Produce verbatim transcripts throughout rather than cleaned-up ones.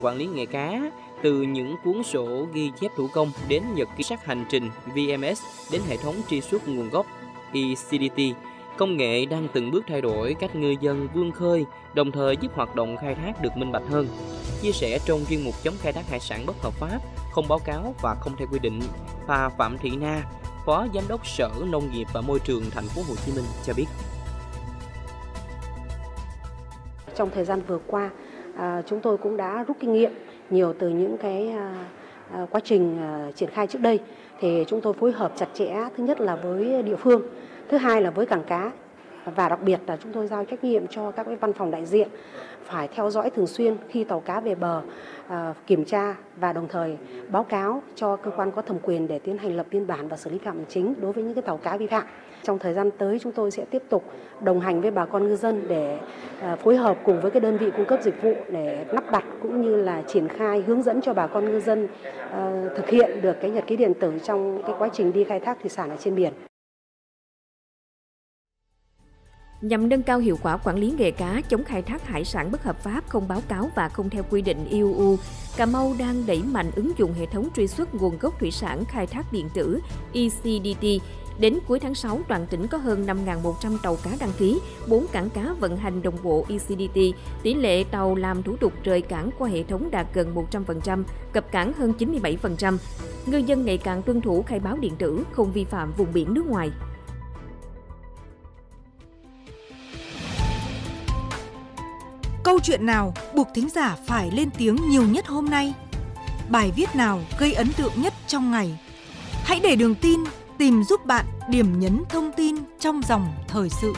Quản lý nghề cá, từ những cuốn sổ ghi chép thủ công đến nhật ký sát hành trình V M S đến hệ thống truy xuất nguồn gốc E C D T, công nghệ đang từng bước thay đổi cách ngư dân vươn khơi, đồng thời giúp hoạt động khai thác được minh bạch hơn. Chia sẻ trong chuyên mục chống khai thác hải sản bất hợp pháp, không báo cáo và không theo quy định, bà Phạm Thị Na, Phó Giám đốc Sở Nông nghiệp và Môi trường Thành phố Hồ Chí Minh cho biết. Trong thời gian vừa qua, à, chúng tôi cũng đã rút kinh nghiệm nhiều từ những cái à, à, quá trình à, triển khai trước đây. Thì chúng tôi phối hợp chặt chẽ, thứ nhất là với địa phương, thứ hai là với cảng cá, và đặc biệt là chúng tôi giao trách nhiệm cho các cái văn phòng đại diện phải theo dõi thường xuyên khi tàu cá về bờ, à, kiểm tra và đồng thời báo cáo cho cơ quan có thẩm quyền để tiến hành lập biên bản và xử lý phạm hành chính đối với những cái tàu cá vi phạm. Trong thời gian tới chúng tôi sẽ tiếp tục đồng hành với bà con ngư dân để à, phối hợp cùng với cái đơn vị cung cấp dịch vụ để lắp đặt cũng như là triển khai hướng dẫn cho bà con ngư dân à, thực hiện được cái nhật ký điện tử trong cái quá trình đi khai thác thủy sản ở trên biển. Nhằm nâng cao hiệu quả quản lý nghề cá, chống khai thác hải sản bất hợp pháp, không báo cáo và không theo quy định E U U, Cà Mau đang đẩy mạnh ứng dụng hệ thống truy xuất nguồn gốc thủy sản khai thác điện tử E C D T. Đến cuối tháng sáu, toàn tỉnh có hơn năm nghìn một trăm tàu cá đăng ký, bốn cảng cá vận hành đồng bộ E C D T. Tỷ lệ tàu làm thủ tục rời cảng qua hệ thống đạt gần một trăm phần trăm, cập cảng hơn chín mươi bảy phần trăm. Ngư dân ngày càng tuân thủ khai báo điện tử, không vi phạm vùng biển nước ngoài. Câu chuyện nào buộc thính giả phải lên tiếng nhiều nhất hôm nay? Bài viết nào gây ấn tượng nhất trong ngày? Hãy để Đường Tin tìm giúp bạn điểm nhấn thông tin trong dòng thời sự.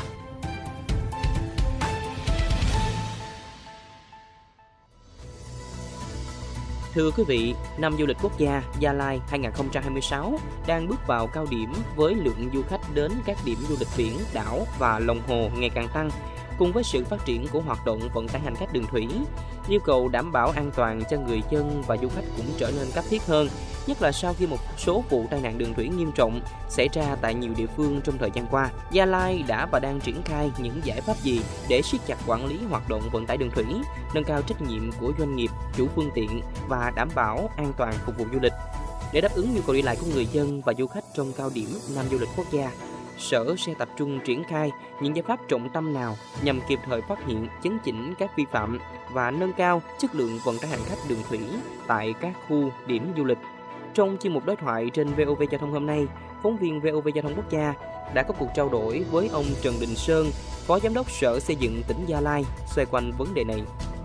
Thưa quý vị, năm du lịch quốc gia Gia Lai hai không hai sáu đang bước vào cao điểm với lượng du khách đến các điểm du lịch biển, đảo và lòng hồ ngày càng tăng. Cùng với sự phát triển của hoạt động vận tải hành khách đường thủy, yêu cầu đảm bảo an toàn cho người dân và du khách cũng trở nên cấp thiết hơn, nhất là sau khi một số vụ tai nạn đường thủy nghiêm trọng xảy ra tại nhiều địa phương trong thời gian qua. Gia Lai đã và đang triển khai những giải pháp gì để siết chặt quản lý hoạt động vận tải đường thủy, nâng cao trách nhiệm của doanh nghiệp, chủ phương tiện và đảm bảo an toàn phục vụ du lịch. Để đáp ứng nhu cầu đi lại của người dân và du khách trong cao điểm năm du lịch quốc gia, Sở sẽ tập trung triển khai những giải pháp trọng tâm nào nhằm kịp thời phát hiện, chấn chỉnh các vi phạm và nâng cao chất lượng vận tải hành khách đường thủy tại các khu điểm du lịch. Trong chuyên mục đối thoại trên vê o vê Giao thông hôm nay, phóng viên vê o vê Giao thông Quốc gia đã có cuộc trao đổi với ông Trần Đình Sơn, Phó Giám đốc Sở Xây dựng tỉnh Gia Lai xoay quanh vấn đề này.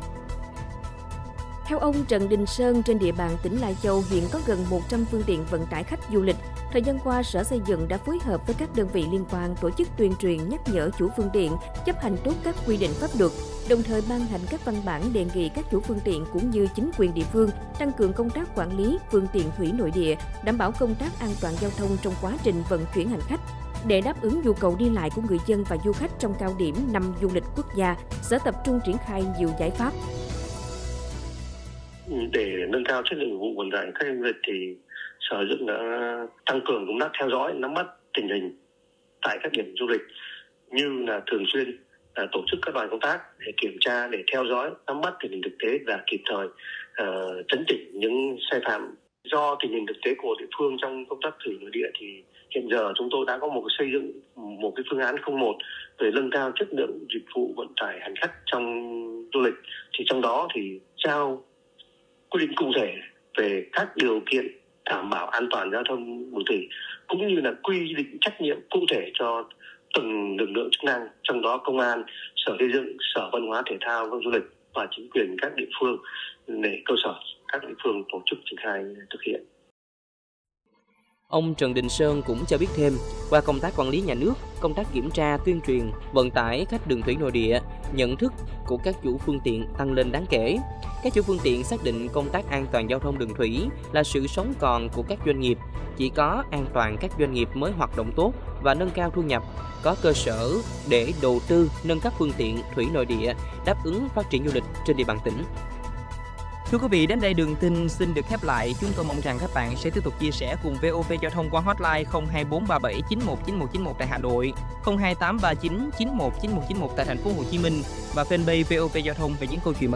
Theo ông Trần Đình Sơn, trên địa bàn tỉnh Lai Châu hiện có gần một trăm phương tiện vận tải khách du lịch. Thời gian qua, Sở Xây dựng đã phối hợp với các đơn vị liên quan tổ chức tuyên truyền nhắc nhở chủ phương tiện chấp hành tốt các quy định pháp luật, đồng thời ban hành các văn bản đề nghị các chủ phương tiện cũng như chính quyền địa phương tăng cường công tác quản lý phương tiện thủy nội địa, đảm bảo công tác an toàn giao thông trong quá trình vận chuyển hành khách. Để đáp ứng nhu cầu đi lại của người dân và du khách trong cao điểm năm du lịch quốc gia, Sở tập trung triển khai nhiều giải pháp. Để nâng cao chất lượng vụ vận tải khách du lịch thì Sở Xây dựng đã tăng cường công tác theo dõi, nắm bắt tình hình tại các điểm du lịch, như là thường xuyên là tổ chức các đoàn công tác để kiểm tra, để theo dõi, nắm bắt tình hình thực tế và kịp thời uh, chấn chỉnh những sai phạm. Do tình hình thực tế của địa phương trong công tác thủy nội địa thì hiện giờ chúng tôi đã có một xây dựng một cái phương án không một về nâng cao chất lượng dịch vụ vận tải hành khách trong du lịch. Thì trong đó thì trao quy định cụ thể về các điều kiện đảm bảo an toàn giao thông đường thủy, cũng như là quy định trách nhiệm cụ thể cho từng lực lượng chức năng, trong đó công an, Sở Xây dựng, Sở Văn hóa Thể thao và Du lịch và chính quyền các địa phương để cơ sở các địa phương tổ chức triển khai thực hiện. Ông Trần Đình Sơn cũng cho biết thêm, qua công tác quản lý nhà nước, công tác kiểm tra, tuyên truyền, vận tải khách đường thủy nội địa, nhận thức của các chủ phương tiện tăng lên đáng kể. Các chủ phương tiện xác định công tác an toàn giao thông đường thủy là sự sống còn của các doanh nghiệp. Chỉ có an toàn các doanh nghiệp mới hoạt động tốt và nâng cao thu nhập, có cơ sở để đầu tư nâng cấp phương tiện thủy nội địa, đáp ứng phát triển du lịch trên địa bàn tỉnh. Thưa quý vị, đến đây Đường Tin xin được khép lại. Chúng tôi mong rằng các bạn sẽ tiếp tục chia sẻ cùng vê o vê Giao thông qua hotline không hai bốn ba bảy chín một chín một chín một tại Hà Nội, không hai tám ba chín chín một chín một chín một tại thành phố Hồ Chí Minh và fanpage vê o vê Giao thông về những câu chuyện